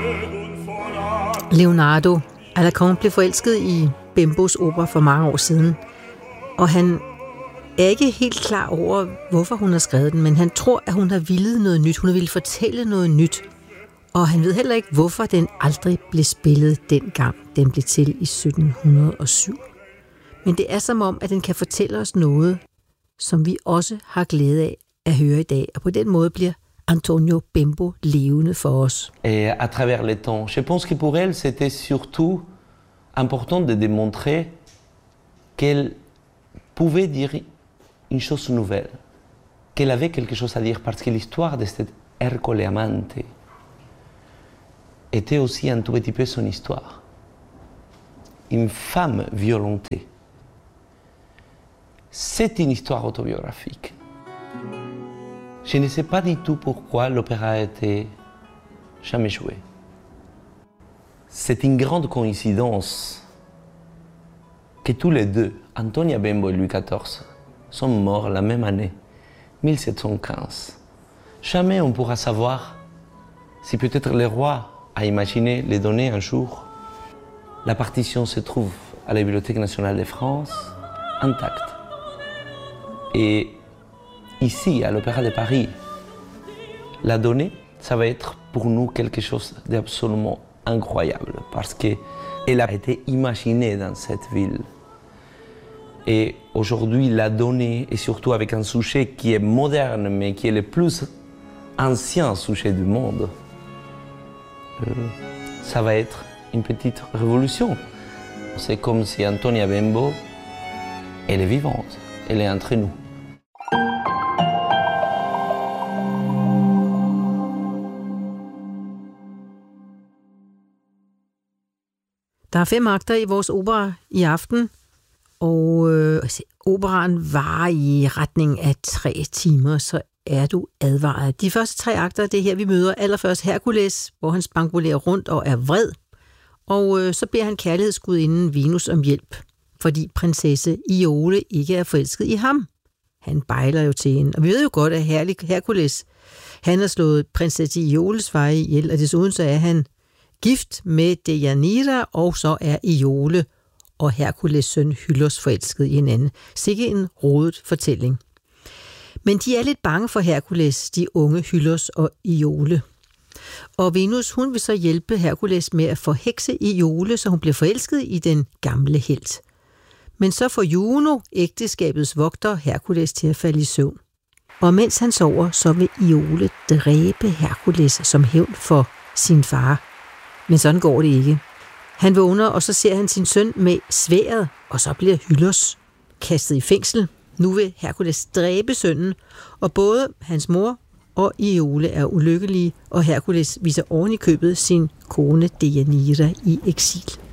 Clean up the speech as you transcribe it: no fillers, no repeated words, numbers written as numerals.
Leonardo Alarcón blev forelsket i Bembos opera for mange år siden, og han er ikke helt klar over, hvorfor hun har skrevet den, men han tror, at hun har villet noget nyt. Hun har ville fortælle noget nyt, og han ved heller ikke, hvorfor den aldrig blev spillet dengang den blev til i 1707. Men det er som om, at den kan fortælle os noget, som vi også har glæde af at høre i dag, og på den måde bliver Antonio Bembo levende for os. À travers les temps, je pense que pour elle, c'était surtout important de démontrer qu'elle pouvait dire une chose nouvelle, qu'elle avait quelque chose à dire, parce que l'histoire de cet Ercole Amante était aussi un tout petit peu son histoire. Une femme violentée. C'est une histoire autobiographique. Je ne sais pas du tout pourquoi l'opéra a été jamais joué. C'est une grande coïncidence que tous les deux, Antonia Bembo et Louis XIV, sont morts la même année, 1715. Jamais on pourra savoir si peut-être le roi a imaginé les donner un jour. La partition se trouve à la Bibliothèque nationale de France, intacte. Et ici, à l'Opéra de Paris, la donnée, ça va être pour nous quelque chose d'absolument incroyable, parce qu'elle a été imaginée dans cette ville. Et aujourd'hui, la donnée, et surtout avec un sujet qui est moderne, mais qui est le plus ancien sujet du monde, ça va être une petite révolution. C'est comme si Antonia Bembo, elle est vivante, elle est entre nous. Der er 5 akter i vores opera i aften, og operaen varer i retning af 3 timer, så er du advaret. De første 3 akter, det er her, vi møder allerførst Herkules, hvor han spankulerer rundt og er vred, og så beder han kærlighedsgudinden Venus om hjælp, fordi prinsesse Iole ikke er forelsket i ham. Han bejler jo til hende, og vi ved jo godt, at Herkules, han har slået prinsesse Ioles veje ihjel, og desuden så er han gift med Deianira, og så er Iole og Herkules søn Hyllos forelsket i hinanden. Sikke en rodet fortælling. Men de er lidt bange for Herkules, de unge Hyllos og Iole. Og Venus, hun vil så hjælpe Herkules med at forhekse Iole, så hun bliver forelsket i den gamle helt. Men så får Juno, ægteskabets vogter, Herkules til at falde i søvn. Og mens han sover, så vil Iole dræbe Herkules som hævn for sin far. Men sådan går det ikke. Han vågner, og så ser han sin søn med sværdet, og så bliver Hyllos kastet i fængsel. Nu vil Herkules dræbe sønnen, og både hans mor og Iole er ulykkelige, og Herkules viser oven i købet sin kone Deianira i eksil.